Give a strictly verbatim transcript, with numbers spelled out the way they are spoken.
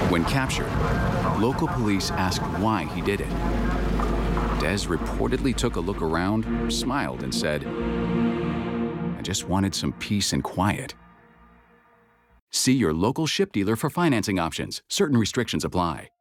When captured, local police asked why he did it. Dez reportedly took a look around, smiled, and said, "I just wanted some peace and quiet." See your local ship dealer for financing options. Certain restrictions apply.